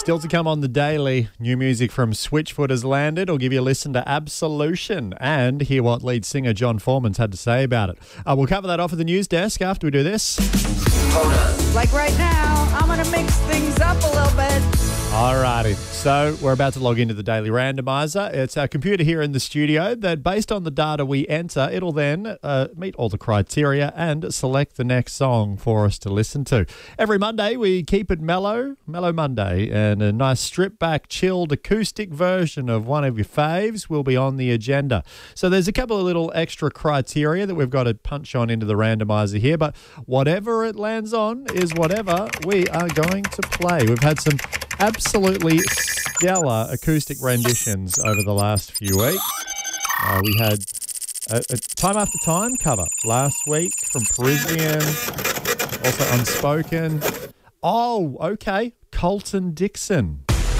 Still to come on the Daily, new music from Switchfoot has landed. I'll give you a listen to Absolution and hear what lead singer John Foreman's had to say about it. We'll cover that off at the news desk after we do this. Like right now, I'm going to mix things up a little bit. Alrighty, so we're about to log into the Daily Randomizer. It's our computer here in the studio that, based on the data we enter, it'll then meet all the criteria and select the next song for us to listen to. Every Monday, we keep it mellow Monday, and a nice stripped-back, chilled acoustic version of one of your faves will be on the agenda. So there's a couple of little extra criteria that we've got to punch on into the randomizer here, but whatever it lands on is whatever we are going to play. We've had some absolutely stellar acoustic renditions over the last few weeks. We had a Time After Time cover last week from Parisian, also Unspoken. Oh, okay, Colton Dixon.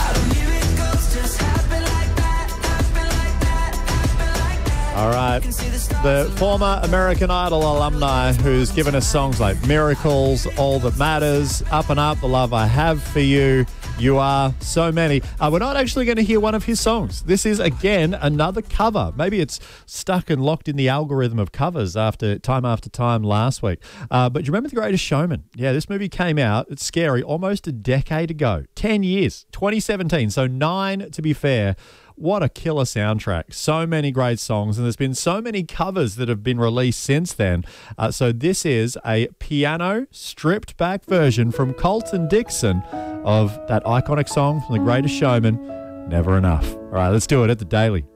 All right, the former American Idol alumni who's given us songs like Miracles, All That Matters, Up and Up, The Love I Have For You, You Are, so many. We're not actually going to hear one of his songs. This is, again, another cover. Maybe it's stuck and locked in the algorithm of covers after Time last week. But do you remember The Greatest Showman? Yeah, this movie came out, it's scary, almost a decade ago. 10 years, 2017, so 9 to be fair. What a killer soundtrack. So many great songs, and there's been so many covers that have been released since then. So this is a piano stripped back version from Colton Dixon of that iconic song from The Greatest Showman, Never Enough. All right, let's do it at the Daily.